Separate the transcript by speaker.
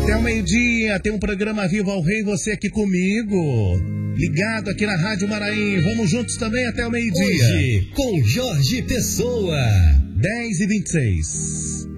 Speaker 1: Até o meio-dia, tem um programa Viva ao Rei, você aqui comigo. Ligado aqui na Rádio Maraim. Vamos juntos também até o meio-dia.
Speaker 2: Hoje, com Jorge Pessoa.
Speaker 1: 10h26.